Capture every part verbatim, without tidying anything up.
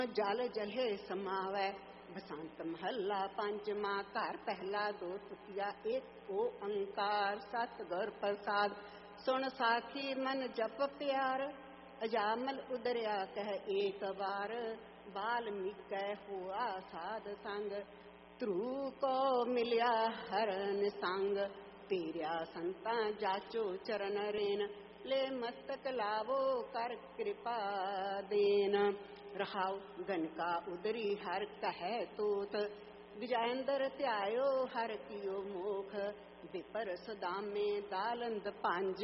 जल जले समावै बसंत महला पंचमा घर पहला दो तुकिया एक ओंकार सतगुर प्रसाद सुन साखी मन जप प्यार अजामल उदरिया कह एक बार बाल्मीकि हुआ साध संग ध्रुव को मिलिया हरन संग तेरिया संता जाचो चरण रेन ले मस्तक लावो कर कृपा देन रहाउ गनका उदरी हर कहे तोत विजयंदर त्यायो हर कियो मोख विपर सुदाम में दालंद पंज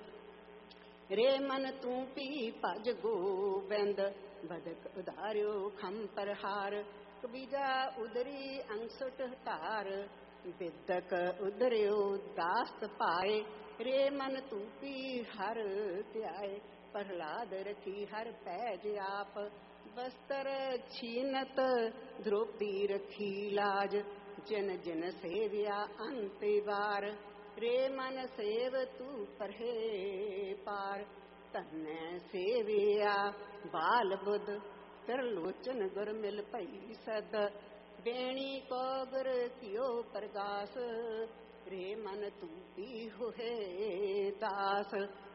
रे मन तू पी भज गोविंद बदक उधार्यो खम पर हार कबीजा उदरी अंसुट तार विदक उदर्यो दास्त पाए रे मन तू पी हर त्याय प्रहलाद रखी हर पैज आप बस्तर छीनत द्रौपदी रखी लाज जन जन सेविया अंत बार रे मन सेव तू पढ़े पार तन्ने सेविया बाल बुध कर लोचन गुर मिल पई सद बेणी को गुर कियो प्रगास रे मन तू पी हुए दास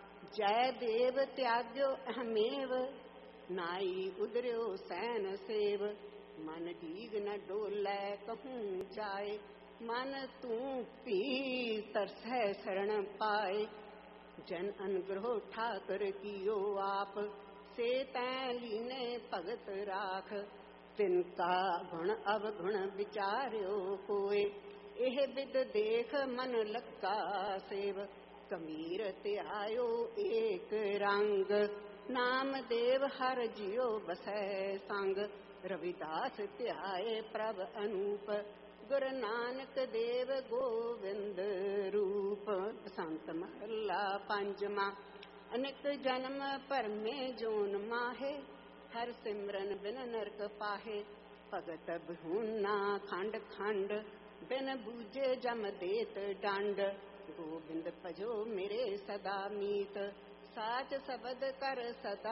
जय देव त्याग्यो अहमेव नाई उदर्यो सैन सेव मन डीग न डोलै कहूँ जाए मन तू पी तरसै शरण पाए जन अनुग्रह ठाकर कियो आप से तै लीने भगत राख तिनका गुण अवगुण विचार्यो कोय एह विद देख मन लगा सेव कमीर त्यायो एक रंग नाम देव हर जियो बसै संग रविदास त्याये प्रभ अनूप गुरु नानक देव गोविंद रूप बसंत महला पंचमा अनेक जन्म परमे जोन माहे हर सिमरन बिन नरक पाहे भगत भूना खंड खंड बिन बूझे जम देत दंड गोविंद भजो मेरे सदा मीत साच शब्द कर सदा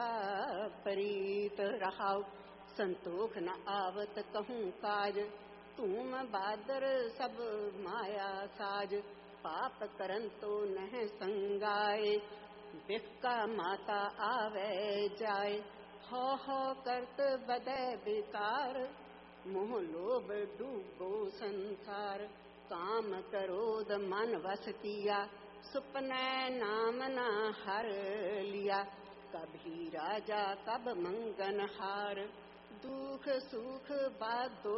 प्रीत रहाउ संतोख न आवत कहूँ काज तुम बादर सब माया साज पाप करन तो नह संगाए बिक्का माता आवे जाए हो हो करत बदे बेकार मोह लोभ डूबो संसार काम क्रोध मन वस किया सुपने नाम न हर लिया कभी राजा कब मंगन हार दुख सुख बादो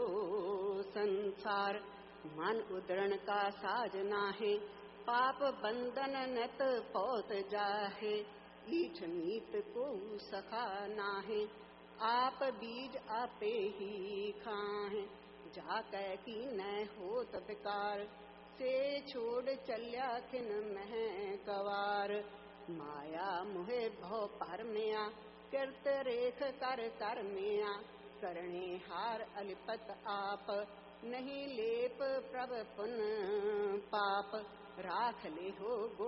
संसार मन उदरण का साज नाहे पाप बंधन नत पौत जाहे ईठ मीत को सखा नाहे आप बीज आपे ही खाहे जाकै की न होत विकार से छोड़ चल्या खिन मह गवार माया मुहे भव पर मिया कृत रेख कर कर मिया करणे हार अलिपत आप नहीं लेप प्रभ पुन पाप राख ले हो गो